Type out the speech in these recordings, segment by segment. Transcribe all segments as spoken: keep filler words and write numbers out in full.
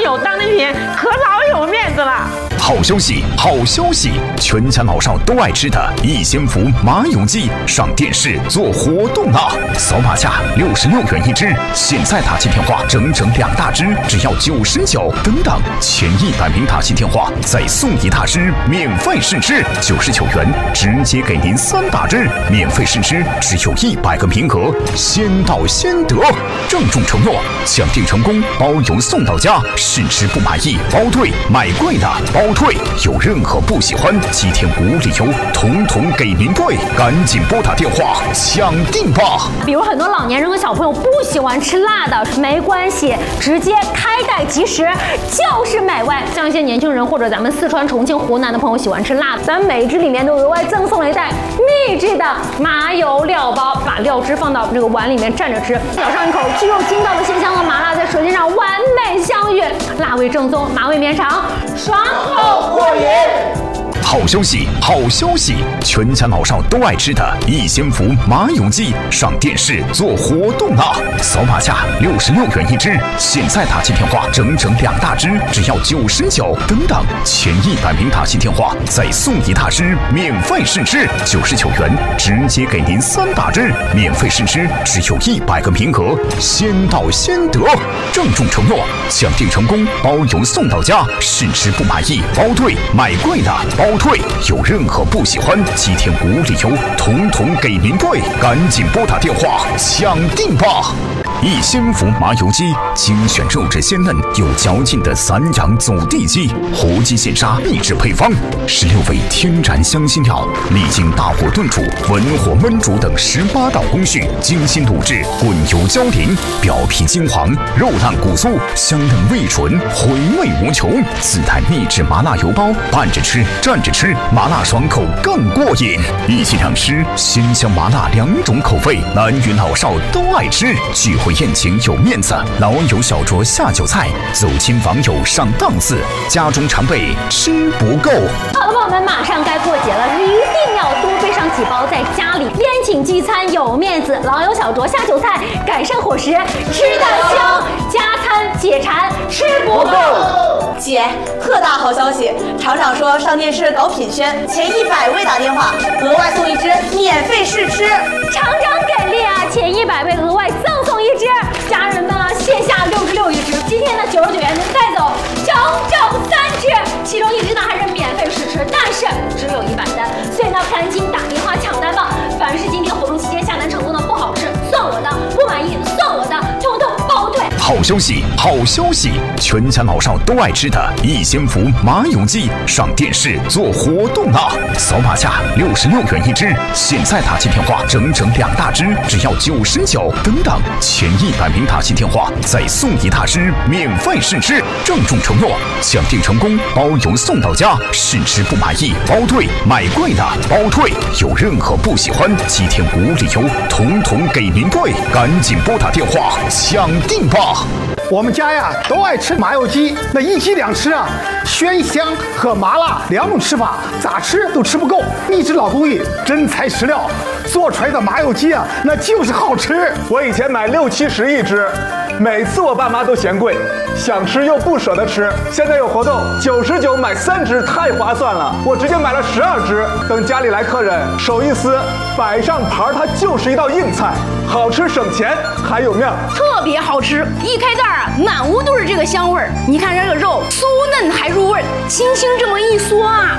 有当地品，可老有面子了。 好消息，好消息！全家老少都爱吃的益鲜福麻油鸡上电视做活动啦！扫码价六十六元一只，现在打进电话整整两大只，只要九十九。等等，前一百名打进电话再送一大只免费试吃，九十九元直接给您三大只免费试吃，只有一百个名额，先到先得。郑重承诺，抢订成功包邮送到家，试吃不满意包退，买贵的包退，有任何不喜欢，七天无理由，统统给您退，赶紧拨打电话抢订吧。 比如很多老年人和小朋友不喜欢吃辣的，没关系，直接开袋即食，就是美味。像一些年轻人或者咱们四川、重庆、湖南的朋友喜欢吃辣的，咱们每只里面都额外赠送了一袋秘制的麻油料包，把料汁放到这个碗里面蘸着吃，咬上一口，具有筋道的鲜香和麻辣在舌尖上完美相遇，辣味正宗，麻味绵长，爽口过瘾。 好消息，好消息！全家老少都爱吃的益鲜福麻油鸡上电视做活动啦！扫码价六十六元一只，现在打进电话整整两大只，只要九十九。等等，前一百名打进电话再送一大只免费试吃，九十九元直接给您三大只免费试吃，只有一百个名额，先到先得。郑重承诺，抢订成功包邮送到家，试吃不满意包退，买贵的包退，有任何不喜欢，七天无理由，统统给您退，赶紧拨打电话抢订吧。益鲜福麻油鸡，精选肉质鲜嫩有嚼劲的散养走地鸡，活鸡现杀秘制配方，十六味天然香辛料，历经大火炖煮、文火焖煮等十八道工序，精心卤制，滚油焦淋，表皮金黄，肉烂骨酥，香嫩味纯，回味无穷。自带秘制麻辣油包，拌着吃，蘸着吃，麻辣爽口更过瘾。一起两吃，鲜香麻辣两种口味，男女老少都爱吃。聚会宴请有面子，老友小酌下酒菜，走亲访友上档次，家中常备吃不够。 好的，朋友们，马上该过节了，一定要多备上几包，在家里宴请聚餐有面子，老友小酌下酒菜，改善伙食，吃得香，加餐解馋，吃不够。 姐，特大好消息！厂长说上电视搞品宣，前一百位打电话，额外送一只免费试吃。 厂长给力啊！前一百位额外赠送一只，家人们啊，线下六十六一只，今天的九十九元能带走整整三只，其中一只呢还是免费试吃，但是只有一百单，所以呢赶紧打电话抢单吧！凡是今天活动期间下单成功的不好吃算我的，不满意算我的，统统包退。 好消息，好消息！全家老少都爱吃的益鲜福麻油鸡上电视做活动啦！扫码价六十六元一只，现在打进电话整整两大只，只要九十九。等等，前一百名打进电话再送一大只免费试吃。郑重承诺，抢订成功包邮送到家，试吃不满意包退，买贵的包退，有任何不喜欢，七天无理由，统统给您退，赶紧拨打电话抢订吧。 我们家呀都爱吃麻油鸡，那一鸡两吃啊，鲜香和麻辣两种吃法，咋吃都吃不够。秘制老工艺，真材实料，做出来的麻油鸡啊，那就是好吃。 我以前买六七十一只，每次我爸妈都嫌贵，想吃又不舍得吃。现在有活动，九十九买三只，太划算了。我直接买了十二只，等家里来客人，手一撕，摆上盘，它就是一道硬菜，好吃省钱还有面， 特别好吃。一开袋啊，满屋都是这个香味儿。你看这个肉酥嫩还入味儿，轻轻这么一嗦啊，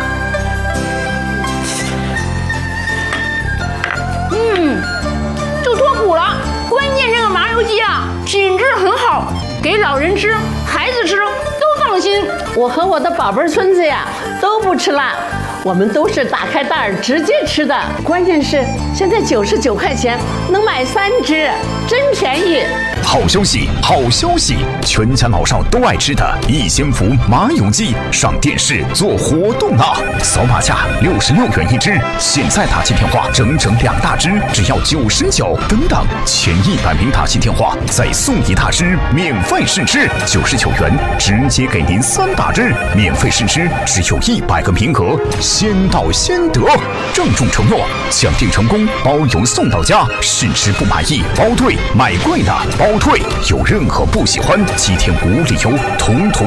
嗯，就脱骨了。关键这个麻油鸡啊，品质很好，给老人吃、孩子吃都放心。 我和我的宝贝孙子呀都不吃辣，我们都是打开袋儿直接吃的。关键是现在九十九块钱能买三只，真便宜。 好消息，好消息！全家老少都爱吃的益鲜福麻油鸡上电视做活动啦！扫码价六十六元一只，现在打进电话整整两大只，只要九十九。等等，前一百名打进电话再送一大只免费试吃，九十九元直接给您三大只免费试吃，只有一百个名额，先到先得。郑重承诺，抢订成功包邮送到家，试吃不满意包退，买贵的包退，有任何不喜欢，七天无理由，统统